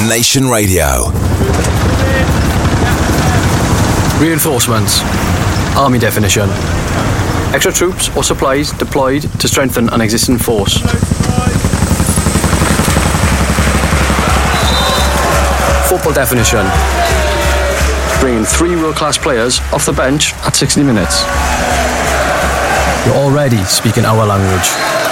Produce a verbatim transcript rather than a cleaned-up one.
Nation Radio. Reinforcements. Army definition. Extra troops or supplies deployed to strengthen an existing force. Football definition. Bringing three world-class players off the bench at sixty minutes. You're already speaking our language.